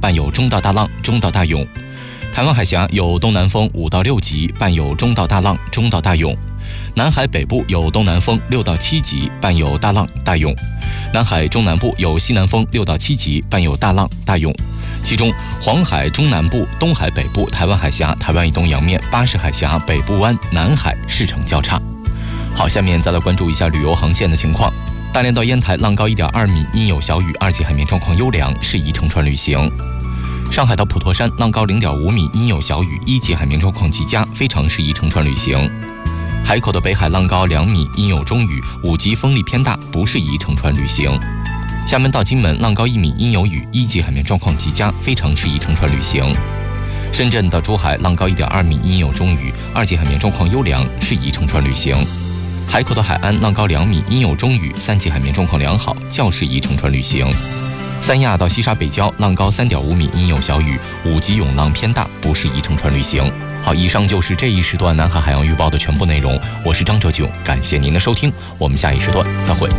伴有中到大浪、中到大涌。台湾海峡有东南风5到6级，伴有中到大浪、中到大涌。南海北部有东南风6到7级，伴有大浪、大涌。南海中南部有西南风6到7级，伴有大浪、大涌。其中，黄海中南部、东海北部、台湾海峡、台湾以东洋面、巴士海峡、北部湾、南海势成较差。好，下面再来关注一下旅游航线的情况。大连到烟台浪高1.2米，阴有小雨，2级海面状况优良，适宜乘船旅行。上海到普陀山浪高0.5米，阴有小雨，1级海面状况极佳，非常适宜乘船旅行。海口的北海浪高2米，阴有中雨，5级风力偏大，不适宜乘船旅行。厦门到金门浪高1米，阴有雨，1级海面状况极佳，非常适宜乘船旅行。深圳到珠海浪高1.2米，阴有中雨，2级海面状况优良，适宜乘船旅行。海口的海安浪高2米，阴有中雨，3级海面状况良好，较适宜乘船旅行。三亚到西沙北礁浪高3.5米，阴有小雨，5级涌浪偏大，不适宜乘船旅行。好，以上就是这一时段南海海洋预报的全部内容。我是张哲炯，感谢您的收听，我们下一时段再会。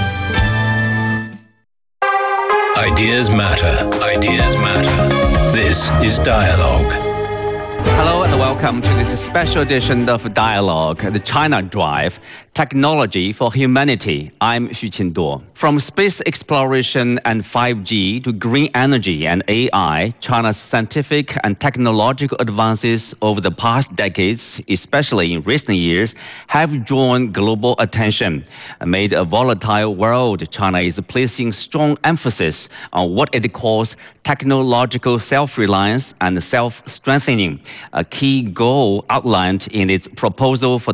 Ideas matter. Ideas matter. This is Dialogue. Hello and welcome to this special edition of Dialogue, the China Drive, Technology for Humanity. I'm Xu Qinduo. From space exploration and 5G to green energy and AI, China's scientific and technological advances over the past decades, especially in recent years, have drawn global attention. Amid a volatile world, China is placing strong emphasis on what it calls technological self-reliance and self-strengthening, a key goal outlined in its proposal for the